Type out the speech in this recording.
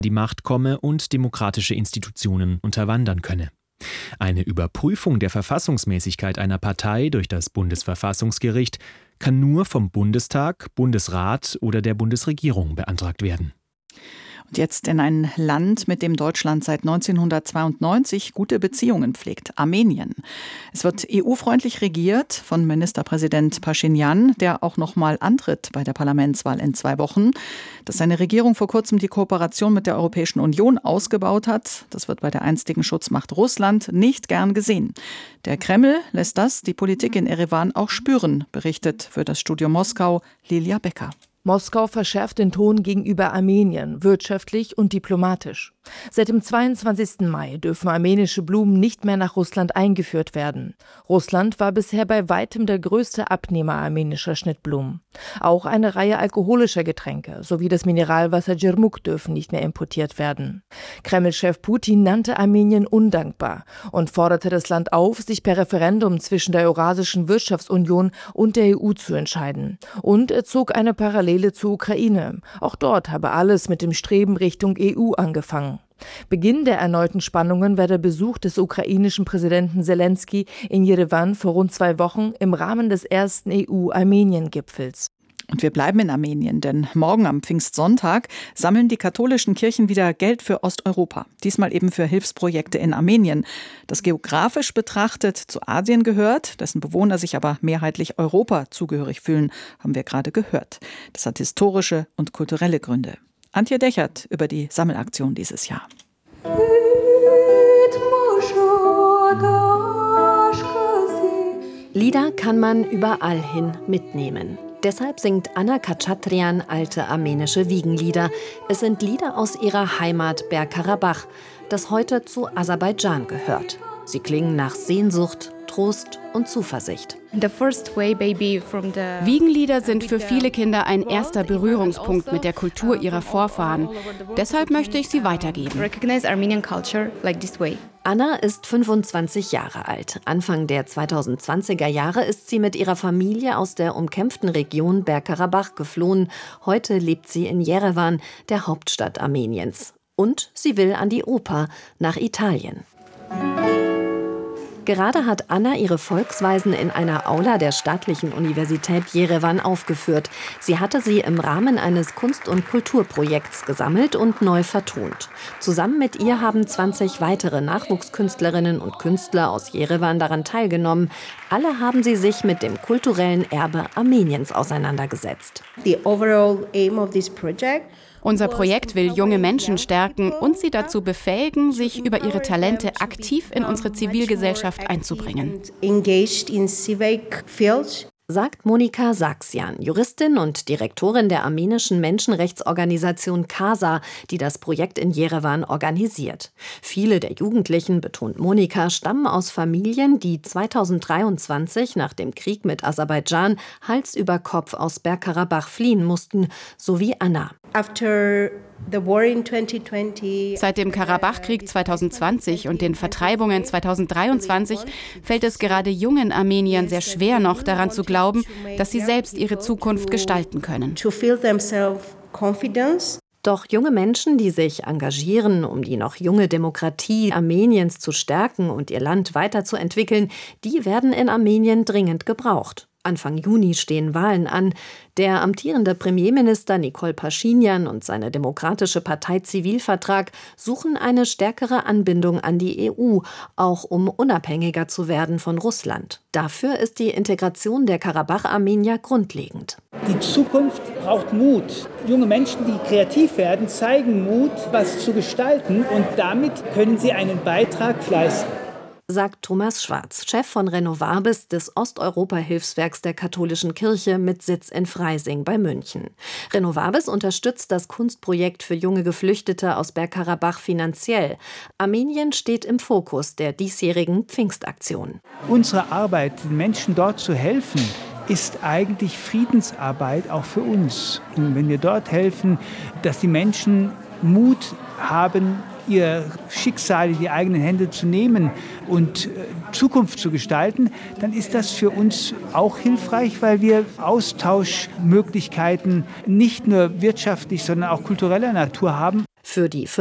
die Macht komme und demokratische Institutionen unterwandern könne. Eine Überprüfung der Verfassungsmäßigkeit einer Partei durch das Bundesverfassungsgericht kann nur vom Bundestag, Bundesrat oder der Bundesregierung beantragt werden. Und jetzt in ein Land, mit dem Deutschland seit 1992 gute Beziehungen pflegt, Armenien. Es wird EU-freundlich regiert von Ministerpräsident Paschinjan, der auch noch mal antritt bei der Parlamentswahl in 2 Wochen. Dass seine Regierung vor kurzem die Kooperation mit der Europäischen Union ausgebaut hat, das wird bei der einstigen Schutzmacht Russland nicht gern gesehen. Der Kreml lässt das die Politik in Erewan auch spüren, berichtet für das Studio Moskau Lilia Becker. Moskau verschärft den Ton gegenüber Armenien, wirtschaftlich und diplomatisch. Seit dem 22. Mai dürfen armenische Blumen nicht mehr nach Russland eingeführt werden. Russland war bisher bei weitem der größte Abnehmer armenischer Schnittblumen. Auch eine Reihe alkoholischer Getränke sowie das Mineralwasser Djermuk dürfen nicht mehr importiert werden. Kreml-Chef Putin nannte Armenien undankbar und forderte das Land auf, sich per Referendum zwischen der Eurasischen Wirtschaftsunion und der EU zu entscheiden. Und er zog eine Parallele zur Ukraine. Auch dort habe alles mit dem Streben Richtung EU angefangen. Beginn der erneuten Spannungen war der Besuch des ukrainischen Präsidenten Selenskyj in Jerewan vor rund 2 Wochen im Rahmen des ersten EU-Armenien-Gipfels. Und wir bleiben in Armenien, denn morgen am Pfingstsonntag sammeln die katholischen Kirchen wieder Geld für Osteuropa. Diesmal eben für Hilfsprojekte in Armenien, das geografisch betrachtet zu Asien gehört, dessen Bewohner sich aber mehrheitlich Europa zugehörig fühlen, haben wir gerade gehört. Das hat historische und kulturelle Gründe. Antje Dechert über die Sammelaktion dieses Jahr. Lieder kann man überall hin mitnehmen. Deshalb singt Anna Khachatryan alte armenische Wiegenlieder. Es sind Lieder aus ihrer Heimat Bergkarabach, das heute zu Aserbaidschan gehört. Sie klingen nach Sehnsucht, Trost und Zuversicht. Wiegenlieder sind für viele Kinder ein erster Berührungspunkt mit der Kultur ihrer Vorfahren. Deshalb möchte ich sie weitergeben. Anna ist 25 Jahre alt. Anfang der 2020er Jahre ist sie mit ihrer Familie aus der umkämpften Region Bergkarabach geflohen. Heute lebt sie in Jerewan, der Hauptstadt Armeniens. Und sie will an die Oper, nach Italien. Gerade hat Anna ihre Volksweisen in einer Aula der Staatlichen Universität Jerewan aufgeführt. Sie hatte sie im Rahmen eines Kunst- und Kulturprojekts gesammelt und neu vertont. Zusammen mit ihr haben 20 weitere Nachwuchskünstlerinnen und Künstler aus Jerewan daran teilgenommen. Alle haben sie sich mit dem kulturellen Erbe Armeniens auseinandergesetzt. Unser Projekt will junge Menschen stärken und sie dazu befähigen, sich über ihre Talente aktiv in unsere Zivilgesellschaft einzubringen. Sagt Monika Saxian, Juristin und Direktorin der armenischen Menschenrechtsorganisation KASA, die das Projekt in Jerewan organisiert. Viele der Jugendlichen, betont Monika, stammen aus Familien, die 2023 nach dem Krieg mit Aserbaidschan Hals über Kopf aus Bergkarabach fliehen mussten, so wie Anna. Seit dem Karabachkrieg 2020 und den Vertreibungen 2023 fällt es gerade jungen Armeniern sehr schwer, noch daran zu glauben, dass sie selbst ihre Zukunft gestalten können. Doch junge Menschen, die sich engagieren, um die noch junge Demokratie Armeniens zu stärken und ihr Land weiterzuentwickeln, die werden in Armenien dringend gebraucht. Anfang Juni stehen Wahlen an. Der amtierende Premierminister Nikol Paschinjan und seine demokratische Partei Zivilvertrag suchen eine stärkere Anbindung an die EU, auch um unabhängiger zu werden von Russland. Dafür ist die Integration der Karabach-Armenier grundlegend. Die Zukunft braucht Mut. Junge Menschen, die kreativ werden, zeigen Mut, was zu gestalten, und damit können sie einen Beitrag leisten. Sagt Thomas Schwarz, Chef von Renovabis, des Osteuropa-Hilfswerks der katholischen Kirche mit Sitz in Freising bei München. Renovabis unterstützt das Kunstprojekt für junge Geflüchtete aus Bergkarabach finanziell. Armenien steht im Fokus der diesjährigen Pfingstaktion. Unsere Arbeit, den Menschen dort zu helfen, ist eigentlich Friedensarbeit auch für uns. Und wenn wir dort helfen, dass die Menschen Mut haben, ihr Schicksal in die eigenen Hände zu nehmen und Zukunft zu gestalten, dann ist das für uns auch hilfreich, weil wir Austauschmöglichkeiten nicht nur wirtschaftlich, sondern auch kultureller Natur haben. Für die